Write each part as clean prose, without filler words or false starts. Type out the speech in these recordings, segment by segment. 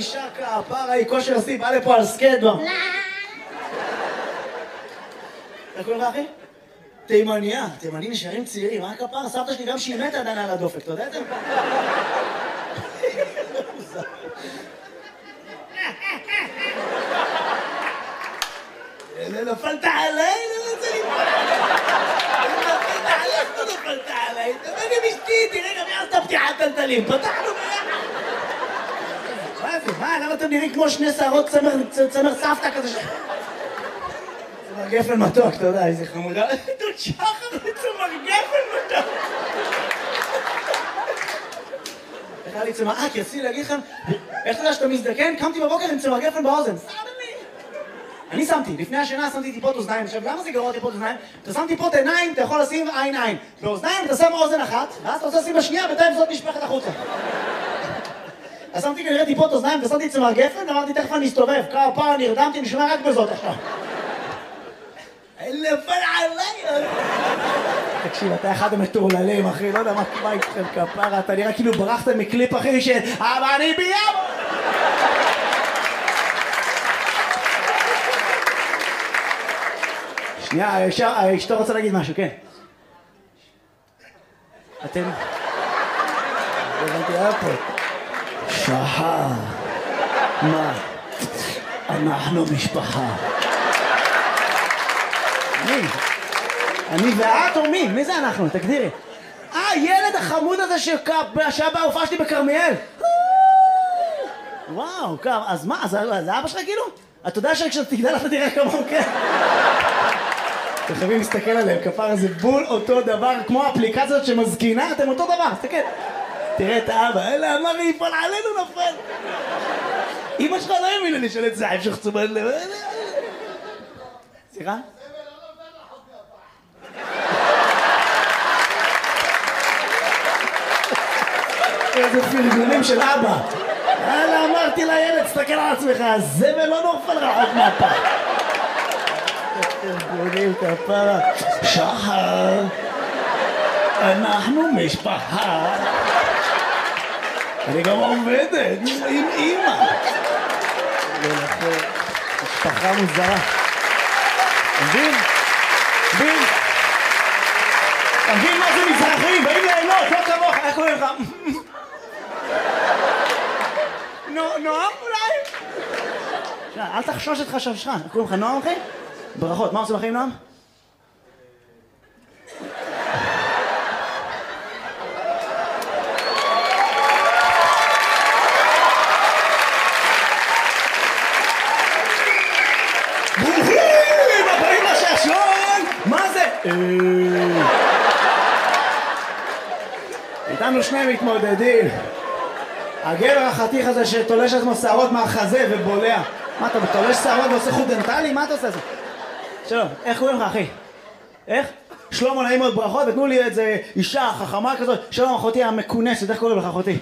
אישה כפרה, היא כושר השיא, בא לפה על סקייטבורד. איך קוראים לך אחי? תימניה, תימנים נשארים צעירים, מה הכפרה? סבתא שלי גם שהיא מתה עדיין על הדופק, אתה יודע את זה? נפלת עליי, לא רוצה ליפול נפלת עליי, לא נפלת עליי. תבואי עם אשתי, תראה גם יעשת פתיחת טלטלים, פתחנו ביחד. מה זה? מה? למה אתם נראים כמו שני שערות צמר סבתא כזה ש... צמר גפן מתוק, אתה יודע, איזה חמודה. דוד שחר צמר גפן מתוק. איך היה לי צמר... כי רציתי להגיד לכם, איך אתה יודע שאתה מזדקן? קמתי בבוקר עם צמר גפן באוזן. אני שמתי, לפני השינה שמתי טיפות אוזניים. עכשיו, למה זה גרוע טיפות אוזניים? אתה שם טיפות עיניים, אתה יכול לשים עין. באוזניים אתה שם אוזן אחת, ואז אתה רוצה לשים בשנייה, בינתיים זאת נשפכת החוצה. אז שמתי כנראה טיפות אוזניים, ושמתי צמר גפן, ואמרתי, תכף אני אסתובב. כפרה, נרדמתי, אני שומע רק בזאת עכשיו. נפל עליי! תקשיב, אתה אחד המטורללים, אחי, לא יודע מה איתכם כפרה, אתה נראה כאילו ברחתם מקליפ, אחי, של אבל אני ביום! שנייה, אשתו רוצה להגיד משהו, כן. אתם... הבנתי, היה פה. שחר. מה? אנחנו משפחה. מי? אני ואת או מי? מי זה אנחנו? תגדירי. ילד החמוד הזה שהיה בהופעה שלי בכרמיאל. וואו, אז מה? זה אבא שלך כאילו? אתה יודע שכשאתה תגדל אתה תראה כמוהו, כן? אתם חייבים להסתכל עליהם, כפרה זה בול אותו דבר, כמו האפליקציות שמזקינה, אתם אותו דבר, תסתכל. תראה את האבא, אלה אמר לי, יפול עלינו נפל. אמא שלך לא האמינה לי של את זה, המשך תשומת לב. סליחה? איזה פרגונים של אבא. יאללה, אמרתי לילד, תסתכל על עצמך, הזבל לא נופל רחוק מהפה. פרגונים כפרה. שחר, אנחנו משפחה. אני גם עובדת עם אמא. משפחה מוזרה. מבין? תבין מה זה מזרחים, באים ליהנות, לא כמוך, איך קוראים לך? נועם אולי? אל תחשוש את חשבשך, איך קוראים לך נועם אחי? ברכות, מה עושים בחיים נועם? ברוכים הבאים לשעשון! מה זה? איתנו שני מתמודדים. הגבר החתיך הזה שתולש עצמו שערות מהחזה ובולע. מה אתה תולש שערות ועושה חוט דנטלי? מה אתה עושה זה? שלום, איך קוראים לך אחי? איך? שלמה, נעים מאוד, ברכות, ותנו לי איזה אישה חכמה כזאת. שלום אחותי המכונסת, איך קוראים לך אחותי?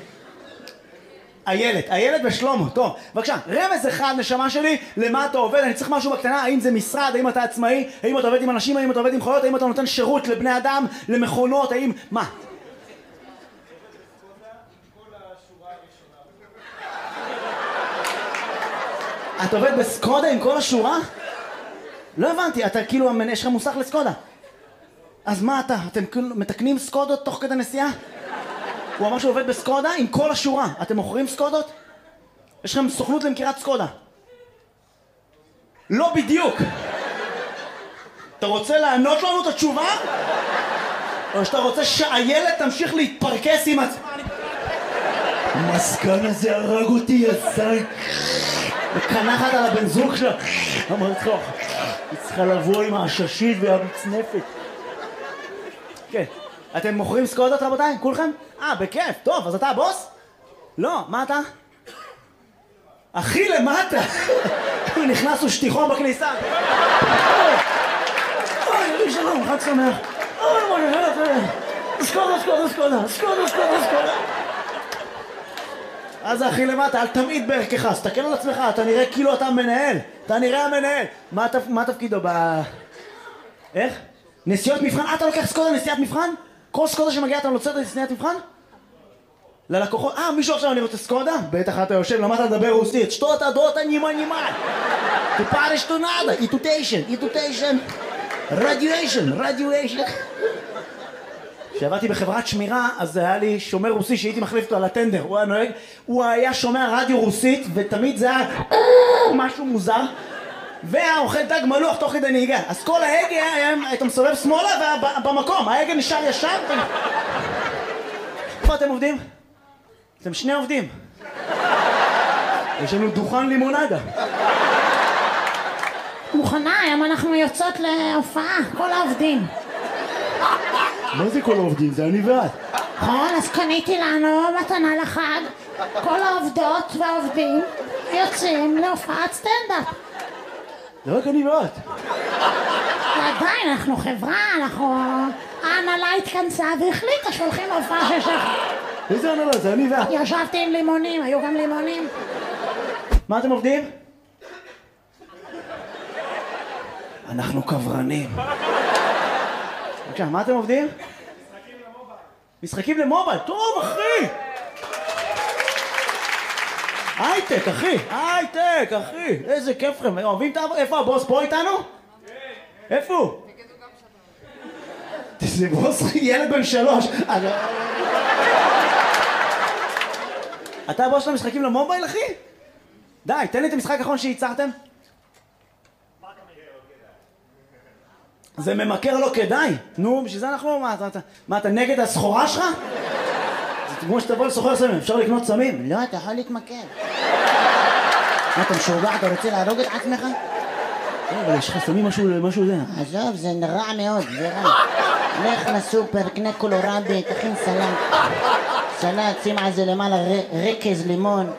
איילת ושלמה, טוב, בבקשה, רמז אחד נשמה שלי, למה אתה עובד? אני צריך משהו בקטנה, האם זה משרד, האם אתה עצמאי, האם אתה עובד עם אנשים, האם אתה עובד עם חיות, האם אתה נותן שירות לבני אדם, למכונות, האם... מה? אתה עובד בסקודה עם כל השורה? לא הבנתי, אתה כאילו, יש לך מוסך לסקודה. אז מה אתה? אתם מתקנים סקודות תוך כדי נסיעה? הוא אמר שהוא עובד בסקודה עם כל השורה. אתם מוכרים סקודות? יש לכם סוכנות למכירת סקודה. לא בדיוק. אתה רוצה לענות לנו את התשובה? או שאתה רוצה שהילד תמשיך להתפרקס עם עצמה? המסכן הזה הרג אותי, יזק. וקנחת על הבן זוג שלה. אמרת לך, היא צריכה לבוא עם העששית והמצנפת. כן. אתם מוכרים סקודות רבותיי? כולכם? בכיף. טוב, אז אתה הבוס? לא, מה אתה? הכי למטה. הוא נכנס ושטיחון בכניסה. אוי, שלום, חג שמח. אוי, סקודה. אז זה הכי למטה, אל תמיד בערכך, תסתכל על עצמך, אתה נראה כאילו אתה מנהל. אתה נראה המנהל. מה תפקידו איך? נסיעות מבחן? אתה לוקח סקודה נסיעת מבחן? כל סקודה שמגיעה אתה לוצאת לנסיעת מבחן? ללקוחות, מישהו עכשיו אני רוצה סקודה? בטח אתה יושב, למדת לדבר רוסית. Что אתה דות אני מנימל? Tu pares tu nada, itutation, radiation. כשעבדתי בחברת שמירה, אז היה לי שומר רוסי שהייתי מחליף אותו על הטנדר. הוא היה נוהג, הוא היה שומע רדיו רוסית, ותמיד זה היה משהו מוזר. והיה אוכל דג מלוח תוך כדי נהיגה. אז כל ההגה היית מסובב שמאלה ובמקום, ההגה נשאר ישר. איפה אתם עובדים? אתם שני עובדים. יש לנו דוכן לימונדה. מוכנה, היום אנחנו יוצאות להופעה, כל העובדים. מה זה כל העובדים? זה אני ואת. נכון, אז קניתי לנו מתנה לחג. כל העובדות והעובדים יוצאים להופעת סטנדאפ. זה רק אני ואת. ועדיין, אנחנו חברה, ההנהלה התכנסה והחליטה שהולכים להופעה של שחר. איזה הנהלה? זה אני ואת. ישבתי עם לימונים, היו גם לימונים. מה אתם עובדים? אנחנו קברנים. בבקשה, מה אתם עובדים? משחקים למובייל. משחקים למובייל? טוב, אחי! הייטק, אחי! איזה כיף לכם. אוהבים את העבודה? איפה הבוס פה איתנו? כן. איפה הוא? זה בוס ילד בן 3. אתה הבוס של המשחקים למובייל, אחי? די, תן לי את המשחק האחרון שייצרתם. זה ממכר לא כדאי. נו, בשביל זה אנחנו... מה, אתה נגד הסחורה שלך? זה כמו שתבוא לסוחר סמים, אפשר לקנות סמים? לא, אתה יכול להתמכר. מה, אתה משוגע? אתה רוצה להרוג את עצמך? אבל יש לך סמים משהו זה. עזוב, זה רע מאוד, זה רע. לך לסופר, קנה קולורבי, תכין סלט, שים על זה למעלה רקז לימון.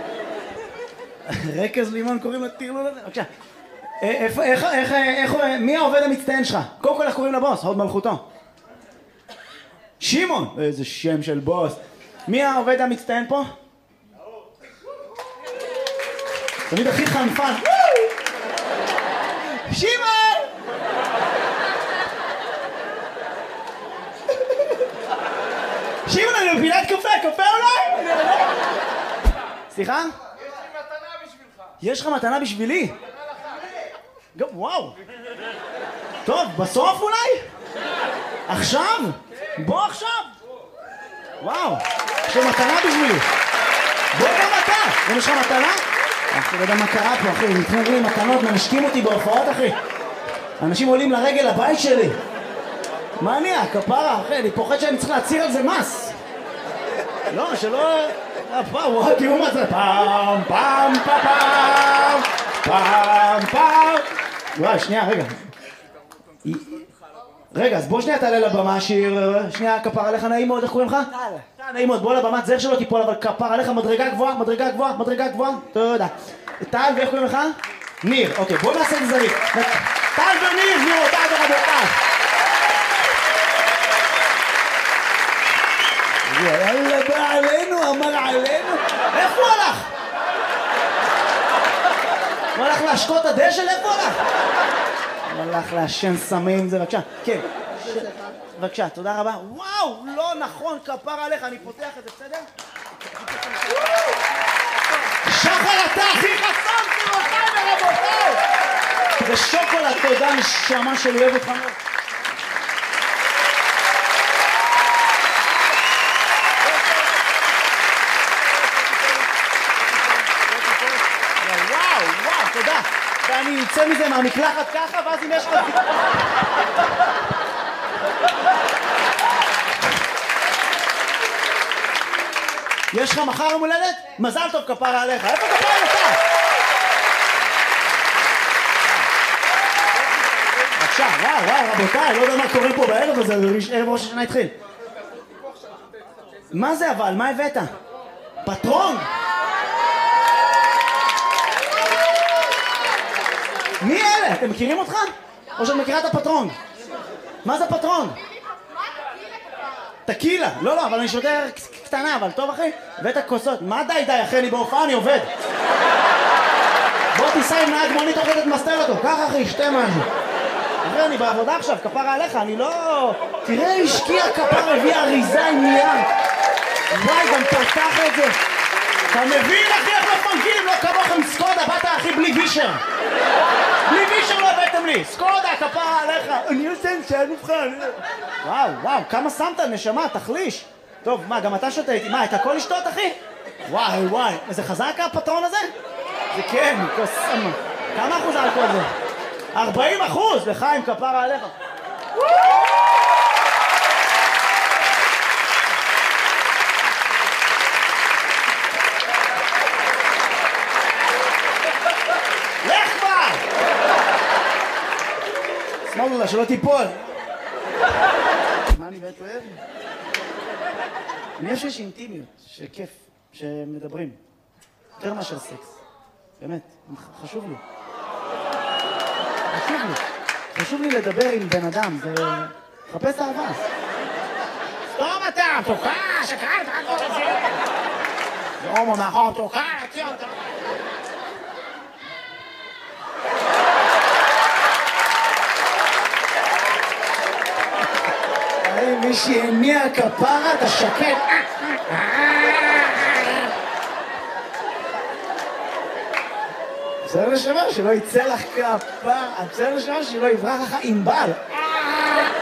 רקז לימון קוראים לטרלול הזה? בבקשה. מי העובד המצטיין שלך? קודם כל איך קוראים לבוס? הוד מלכותו. שמעון! איזה שם של בוס. מי העובד המצטיין פה? תמיד הכי חנפן. שמעון! שמעון, אני בפינת קפה אולי? סליחה? יש לך מתנה בשבילי? וואו! טוב, בסוף אולי? עכשיו? בוא עכשיו! וואו! יש לך מתנה בשבילי! בוא גם אתה! יש לך מתנה? אני לא יודע מה קרה פה, אחי, נתנו לי מתנות, מנשקים אותי בהופעות, אחי. אנשים עולים לרגל לבית שלי. מה אני? כפרה, אחי, אני פוחד שאני צריך להצהיר על זה מס. לא, שלא... וואו, תראו מה זה, פעם, פעם, פעם, פעם, פעם. וואי, שנייה, רגע, אז בוא שנייה תעלה לבמה, שיר, שנייה, כפר עליך, נעים מאוד, איך קוראים לך? טל. נעים מאוד, בוא לבמה, זר שלא תיפול, אבל כפר עליך, מדרגה גבוהה, תודה. טל, ואיך קוראים לך? ניר, אוקיי, בוא נעשה את זריק. טל וניר, גבירותיי ורבותיי. יאללה, בא עלינו, אמר עלינו. איפה הוא הלך? הוא הלך להשקות הדשא? איפה הוא הלך? הוא הלך להשן סמים, זה בבקשה. כן. בבקשה, תודה רבה. וואו, לא נכון, כפר עליך, אני פותח את זה, בסדר? שחר, אתה הכי חסון, גבירותיי ורבותיי! ושוקולד, תודה, נשמה שלי, אוהב אותך מאוד. תודה. ואני יוצא מזה מהמקלחת ככה, ואז אם יש לך... יש לך מחר יום הולדת? מזל טוב כפרה עליך. איפה כפרה עליך? בבקשה, וואו, רבותיי, לא יודע מה קורה פה בערב הזה, ערב ראש השנה התחיל. מה זה אבל? מה הבאת? פטרון? מי אלה? אתם מכירים אותך? או שאת מכירה את הפטרון? מה זה פטרון? טקילה. לא, אבל אני שותה קטנה, אבל טוב אחי? הבאת כוסות. מה די, אחי? אני בהופעה, אני עובד. בוא תיסע עם נהג מונית תוך כדי תמסתר אותו. ככה אחי, שתה משהו. אחי, אני בעבודה עכשיו, כפרה עליך, אני לא... תראה, השקיע כפר, הביא אריזה עם נייר. וואי, גם פתח את זה. אתה מבין, אחי, איך לא מפנקים? לא כמוכם סקודה, באת, אחי, בלי וישר. בלי וישר לא הבאתם לי. סקודה, כפרה עליך. אני עושה שעד מבחן. וואו, וואו, כמה שמת, נשמה, תחליש. טוב, מה, גם אתה שותה איתי? מה, את הכל לשתות, אחי? וואי, וואי. זה חזק הפטרון הזה? זה כן, קוסם. כמה אחוז אלכוהול זה? 40%, לחיים, כפרה עליך. לך כבר! שמאלו לה, שלא תיפול. מה אני באמת אוהב? אני חושב שיש אינטימיות, שכיף, שמדברים. יותר מאשר סקס. באמת, חשוב לי. חשוב לי. חשוב לי לדבר עם בן אדם, זה... חפש אהבה. סתום אתה, תוקע, שקרן, אתה הכל את זה. זה הומו מאחור, תוקע, ציון, אתה... מי שהניע כפרה, אתה שקט. בסדר לשמר שלא יצא לך כפרה, בסדר לשמר שלא יברח לך עם בל.